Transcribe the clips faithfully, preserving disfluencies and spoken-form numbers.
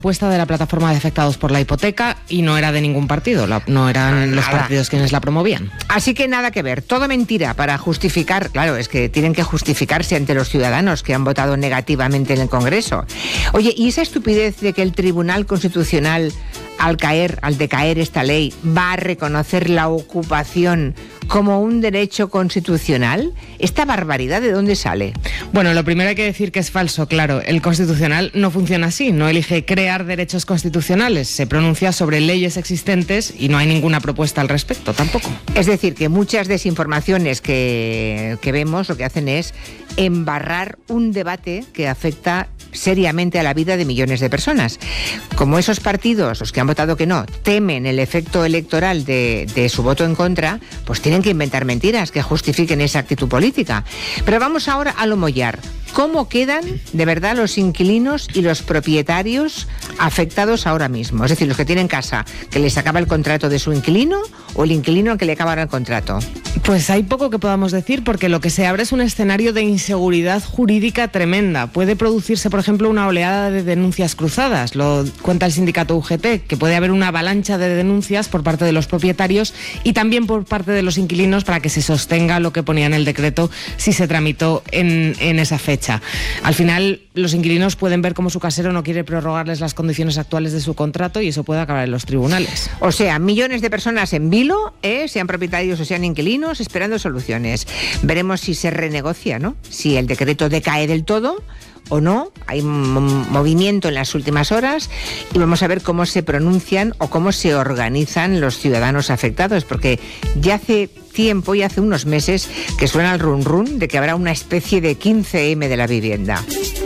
Puesta de la plataforma de afectados por la hipoteca y no era de ningún partido, la, no eran los partidos quienes la promovían. Así que nada que ver, todo mentira para justificar, claro, es que tienen que justificarse ante los ciudadanos que han votado negativamente en el Congreso. Oye, ¿y esa estupidez de que el Tribunal Constitucional, al caer, al decaer esta ley, va a reconocer la ocupación como un derecho constitucional? ¿Esta barbaridad de dónde sale? Bueno, lo primero hay que decir que es falso, claro. El Constitucional no funciona así, no elige crear derechos constitucionales, se pronuncia sobre leyes existentes y no hay ninguna propuesta al respecto tampoco. Es decir, que muchas desinformaciones que, que vemos lo que hacen es embarrar un debate que afecta seriamente a la vida de millones de personas. Como esos partidos, los que han votado que no, temen el efecto electoral de, de su voto en contra, pues tienen que inventar mentiras que justifiquen esa actitud política. Pero vamos ahora a lo mollar. ¿Cómo quedan de verdad los inquilinos y los propietarios afectados ahora mismo? Es decir, los que tienen casa, que les acaba el contrato de su inquilino, o el inquilino al que le acaba el contrato. Pues hay poco que podamos decir, porque lo que se abre es un escenario de inseguridad jurídica tremenda. Puede producirse, por ejemplo, una oleada de denuncias cruzadas. Lo cuenta el sindicato U G T, que puede haber una avalancha de denuncias por parte de los propietarios y también por parte de los inquilinos para que se sostenga lo que ponía en el decreto si se tramitó en, en esa fecha. Al final, los inquilinos pueden ver cómo su casero no quiere prorrogarles las condiciones actuales de su contrato y eso puede acabar en los tribunales. O sea, millones de personas en vilo, ¿eh? sean propietarios o sean inquilinos, esperando soluciones. Veremos si se renegocia, ¿no? Si el decreto decae del todo o no. Hay movimiento en las últimas horas y vamos a ver cómo se pronuncian o cómo se organizan los ciudadanos afectados, porque ya hace tiempo y hace unos meses que suena el run run de que habrá una especie de quince eme de la vivienda.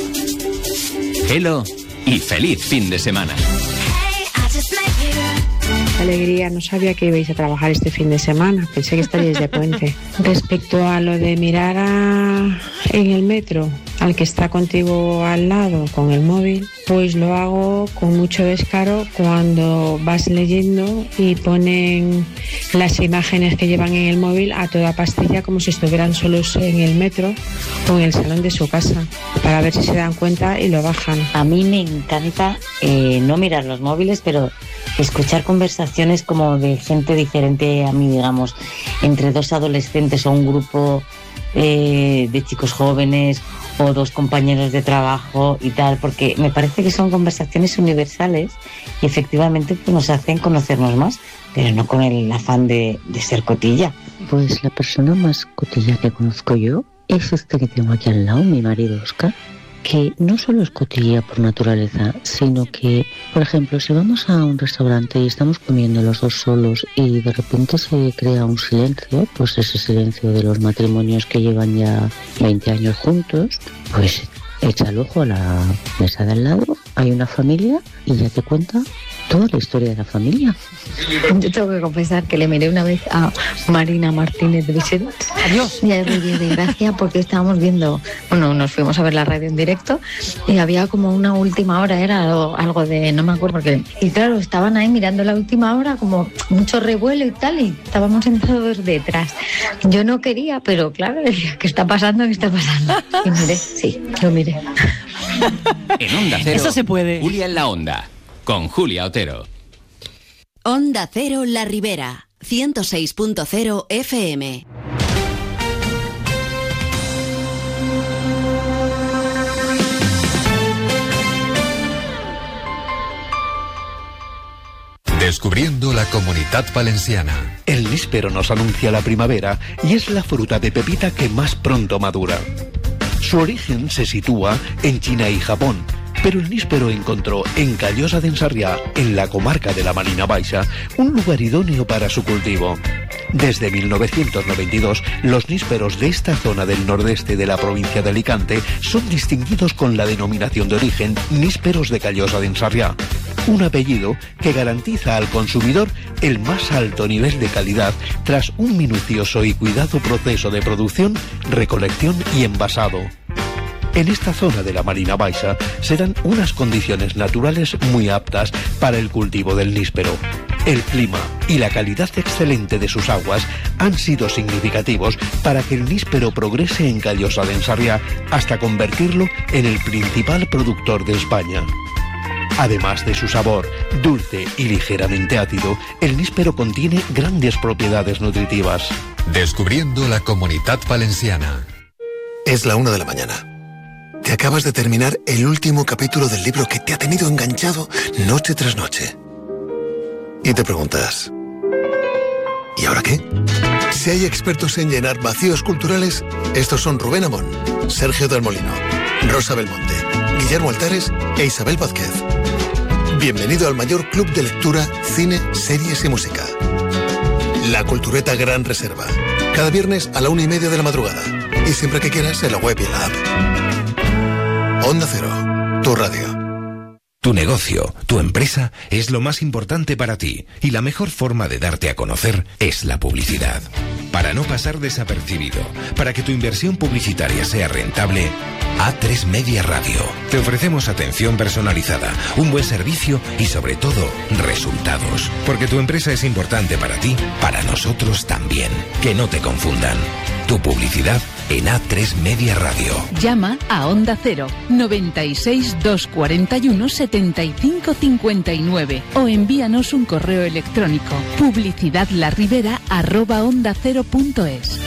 Hello y feliz fin de semana. Alegría, no sabía que ibais a trabajar este fin de semana, pensé que estaríais de puente. Respecto a lo de mirar a, en el metro al que está contigo al lado con el móvil, pues lo hago con mucho descaro cuando vas leyendo y ponen las imágenes que llevan en el móvil a toda pastilla como si estuvieran solos en el metro o en el salón de su casa, para ver si se dan cuenta y lo bajan. A mí me encanta eh, no mirar los móviles, pero escuchar conversaciones como de gente diferente a mí, digamos, entre dos adolescentes o un grupo eh, de chicos jóvenes o dos compañeros de trabajo y tal, porque me parece que son conversaciones universales y efectivamente pues, nos hacen conocernos más, pero no con el afán de, de ser cotilla. Pues la persona más cotilla que conozco yo es este que tengo aquí al lado, mi marido Oscar, que no solo es cotilla por naturaleza, sino que, por ejemplo, si vamos a un restaurante y estamos comiendo los dos solos y de repente se crea un silencio, pues ese silencio de los matrimonios que llevan ya veinte años juntos, pues echa el ojo a la mesa de al lado, hay una familia y ya te cuenta toda la historia de la familia. Yo tengo que confesar que le miré una vez a Marina Martínez de Vicente. Adiós. Y me dio de gracia porque estábamos viendo, bueno, nos fuimos a ver la radio en directo y había como una última hora, era algo, algo de, no me acuerdo porque, y claro, estaban ahí mirando la última hora como mucho revuelo y tal, y estábamos sentados detrás. Yo no quería, pero claro, decía, ¿qué está pasando? ¿Qué está pasando? Y miré, sí, lo miré. En Onda Cero, eso se puede. Julia en la Onda, con Julia Otero. Onda Cero La Ribera, ciento seis punto cero efe eme. Descubriendo la Comunitat Valenciana. El níspero nos anuncia la primavera y es la fruta de pepita que más pronto madura. Su origen se sitúa en China y Japón, pero el níspero encontró en Callosa d'en Sarrià, en la comarca de la Marina Baixa, un lugar idóneo para su cultivo. Desde mil novecientos noventa y dos, los nísperos de esta zona del nordeste de la provincia de Alicante son distinguidos con la denominación de origen nísperos de Callosa d'en Sarrià, un apellido que garantiza al consumidor el más alto nivel de calidad tras un minucioso y cuidado proceso de producción, recolección y envasado. En esta zona de la Marina Baixa se dan unas condiciones naturales muy aptas para el cultivo del níspero. El clima y la calidad excelente de sus aguas han sido significativos para que el níspero progrese en Callosa d'en Sarrià hasta convertirlo en el principal productor de España. Además de su sabor dulce y ligeramente ácido, el níspero contiene grandes propiedades nutritivas. Descubriendo la Comunitat Valenciana. Es la una de la mañana. Te acabas de terminar el último capítulo del libro que te ha tenido enganchado noche tras noche. Y te preguntas, ¿y ahora qué? Si hay expertos en llenar vacíos culturales, estos son Rubén Amón, Sergio del Molino, Rosa Belmonte, Guillermo Altares e Isabel Vázquez. Bienvenido al mayor club de lectura, cine, series y música. La Cultureta Gran Reserva. Cada viernes a la una y media de la madrugada. Y siempre que quieras en la web y en la app. Onda Cero, tu radio. Tu negocio, tu empresa, es lo más importante para ti y la mejor forma de darte a conocer es la publicidad. Para no pasar desapercibido, para que tu inversión publicitaria sea rentable, A tres Media Radio. Te ofrecemos atención personalizada, un buen servicio y sobre todo, resultados. Porque tu empresa es importante para ti, para nosotros también. Que no te confundan. Tu publicidad en A tres Media Radio. Llama a Onda Cero noventa y seis, doscientos cuarenta y uno, setenta y cinco cincuenta y nueve o envíanos un correo electrónico publicidadlarribera arroba onda cero punto es.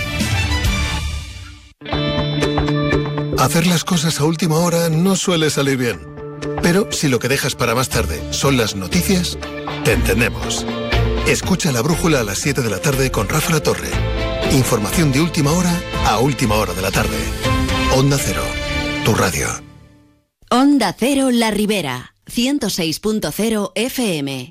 Hacer las cosas a última hora no suele salir bien. Pero si lo que dejas para más tarde son las noticias, te entendemos. Escucha La Brújula a las siete de la tarde con Rafa La Torre. Información de última hora a última hora de la tarde. Onda Cero, tu radio. Onda Cero La Ribera, ciento seis punto cero F M.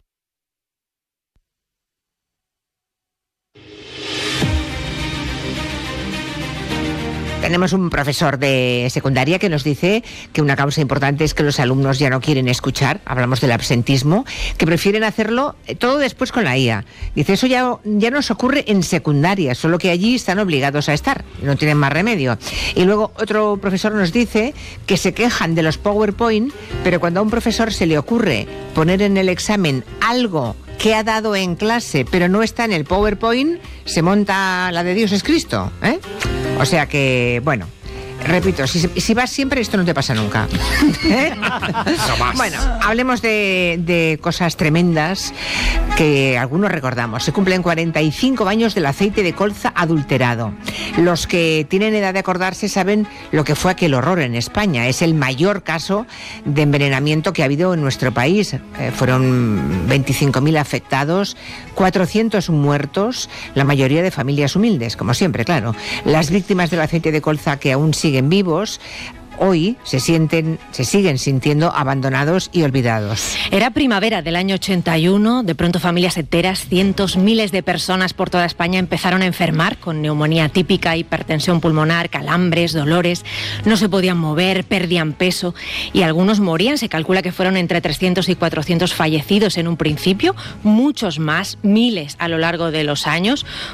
Tenemos un profesor de secundaria que nos dice que una causa importante es que los alumnos ya no quieren escuchar, hablamos del absentismo, que prefieren hacerlo todo después con la I A. Dice, eso ya, ya nos ocurre en secundaria, solo que allí están obligados a estar, no tienen más remedio. Y luego otro profesor nos dice que se quejan de los PowerPoint, pero cuando a un profesor se le ocurre poner en el examen algo que ha dado en clase, pero no está en el PowerPoint, se monta la de Dios es Cristo, ¿eh? O sea que, bueno, repito, si, si vas siempre, esto no te pasa nunca. ¿Eh? No más. Bueno, hablemos de, de cosas tremendas que algunos recordamos. Se cumplen cuarenta y cinco años del aceite de colza adulterado. Los que tienen edad de acordarse saben lo que fue aquel horror en España. Es el mayor caso de envenenamiento que ha habido en nuestro país. Eh, fueron veinticinco mil afectados, cuatrocientos muertos, la mayoría de familias humildes, como siempre, claro. Las víctimas del aceite de colza que aún siguen vivos, hoy se sienten, se siguen sintiendo abandonados y olvidados. Era primavera del año ochenta y uno, de pronto familias enteras, cientos, miles de personas por toda España empezaron a enfermar con neumonía típica, hipertensión pulmonar, calambres, dolores, no se podían mover, perdían peso y algunos morían. Se calcula que fueron entre trescientos y cuatrocientos fallecidos en un principio, muchos más, miles a lo largo de los años.